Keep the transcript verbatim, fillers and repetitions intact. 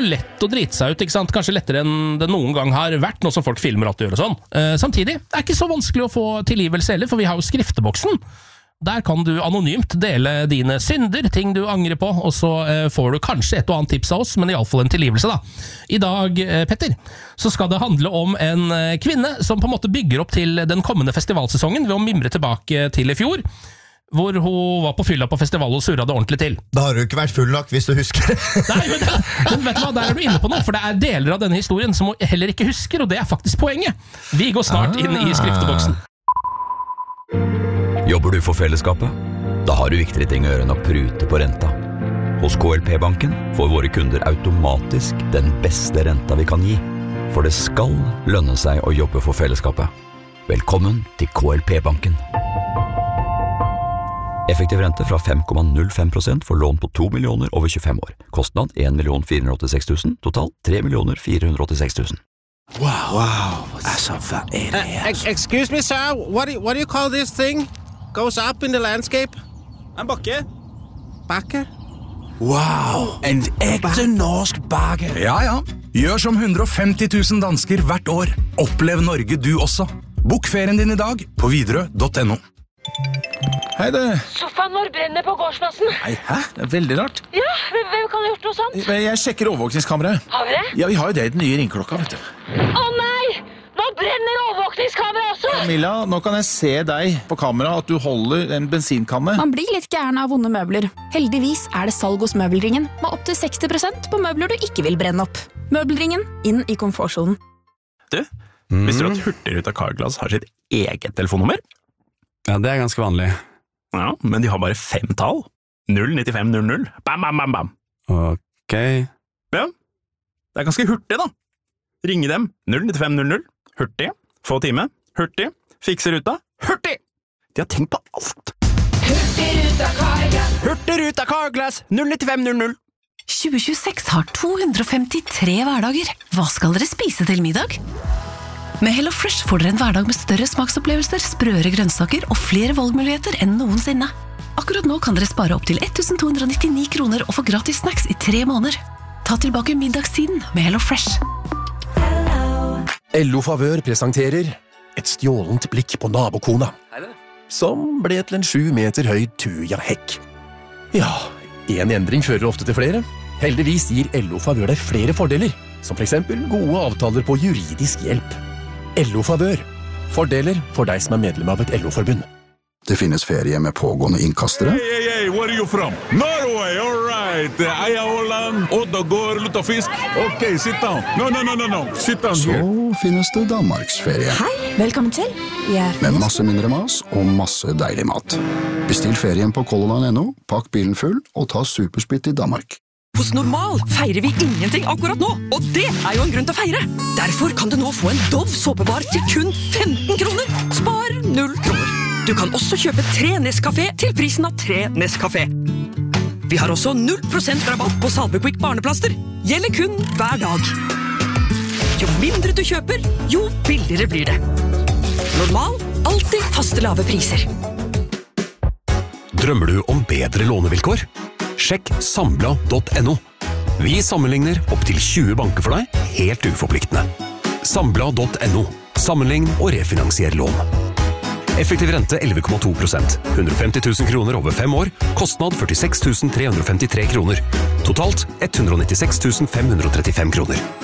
jo lett å drite seg ut, ikke sant? Kanskje lettere enn det noen gang har vært, nå som folk filmer alt og gjør og sånn. Uh, samtidig, det er ikke så vanskelig å få tilgivelse heller, for vi har jo skrifteboksen. Der kan du anonymt dele dine synder, ting du angrer på, og så uh, får du kanskje et og annet tips av oss, men i alle fall en tilgivelse da. I dag, uh, Petter, så skal det handle om en uh, kvinne som på en måte bygger opp til den kommende festivalsesongen ved å mimre tilbake til i fjor, hvor hun var på fylla på festival og surra det ordentlig til. Da har du ikke vært full nok, hvis du husker. Nei, men, det, men vet du hva, der er du inne på noe, for det er deler av denne historien som hun heller ikke husker, og det er faktisk poenget. Vi går snart inn i skrifteboksen. Jobber du for fellesskapet? Da har du viktigere ting å gjøre enn å prute på renta. Hos K L P-banken får våre kunder automatisk den beste renta vi kan gi. For det skal lønne seg å jobbe for fellesskapet. Velkommen til K L P-banken. Effektiv rente fra fem komma null fem prosent for lån på to millioner over tjuefem år. Kostnad en million fire hundre og åttiseks tusen, totalt tre millioner fire hundre og åttiseks tusen. Wow, wow, that's so funny. Uh, excuse me, sir, what do, you, what do you call this thing? Goes up in the landscape? En bakke. Bakke? Wow, en ekte norsk bakke. Ja, ja. Gjør som one hundred fifty thousand dansker hvert år. Opplev Norge du også. Bok ferien din i dag på widerøe punktum no. Hei det. Sofaen vår brenner på gårdsplassen. Nei, hæ? Det er veldig rart. Ja, hvem, hvem kan ha gjort noe sånt? Jeg sjekker overvåkningskameraet. Har vi det? Ja, vi har jo det i den nye ringklokka, vet du. Å nei! Nå brenner overvåkningskameraet også! Camilla, nå kan jeg se deg på kamera at du holder en bensinkanne. Man blir litt gæren av vonde møbler. Heldigvis er det salg hos Møbelringen, med opp til seksti prosent på møbler du ikke vil brenne opp. Møbelringen, inn i komfortsonen. Du, mm. visste du at Hurtigruta Carglass har sitt eget telefonnummer? Ja, det er ganske vanlig. Ja, men de har bare fem tall. null nine fem null null. Bam, bam, bam, bam. Ok. Ja, det er ganske hurtig da. Ringe dem. null nine fem null null. Hurtig. Få time. Hurtig. Fikse ruta. Hurtig! De har tenkt på alt. Hurtigruta Carglass. Hurtigruta Carglass. null nine fem null null. tjue tjueseks har to hundre femtitre hverdager. Hva skal dere spise til middag? Med Hello Fresh får dere en hverdag med større smaksopplevelser, sprøere grønnsaker og flere valgmuligheter enn noensinne. Akkurat nå kan dere spare opp til one thousand two hundred ninety-nine kroner og få gratis snacks i tre måneder. Ta tilbake middagstiden med Hello Fresh. L O Favør presenterer et stjålent blikk på nabokona, som ble til en sju meter høy tuja hekk. Ja, en endring fører ofte til flere. Heldigvis gir L O Favør deg flere fordeler, som for eksempel gode avtaler på juridisk hjelp. L O Favør. Fordeler for deg som er medlem av et L O-forbund. Det finnes ferie med pågående innkastere. Hey, hey, hey, where are you from? Norway, all right. Eia Holland, Oddagård, Luttafisk. Ok, sit down. No, no, no, no, no. Sit down Så here. Så finnes det Danmarksferie. Hei, velkommen til. Med masse mindre mas og masse deilig mat. Bestill ferien på color line punktum no, pakk bilen full og ta supersplitt i Danmark. Hos Normal feirer vi ingenting akkurat nå, og det er jo en grunn til å feire. Derfor kan du nå få en Dove såpebar til kun femten kroner. Spar null kroner. Du kan også kjøpe tre Nescafé til prisen av tre Nescafé. Vi har også null prosent rabatt på Salvequick barneplaster. Gjelder kun hver dag. Jo mindre du kjøper, jo billigere blir det. Normal, alltid faste lave priser. Drømmer du om bedre lånevilkår? Sjekk sambla punktum no. Vi sammenligner opp til tjue banker for deg, helt uforpliktende. sambla punktum no. Sammenlign og refinansier lån. Effektiv rente elleve komma to prosent. one hundre femti tusen kroner over fem år. Kostnad førtiseks tusen tre hundre femtitre kroner. Totalt one hundre nittiseks tusen fem hundre trettifem kroner.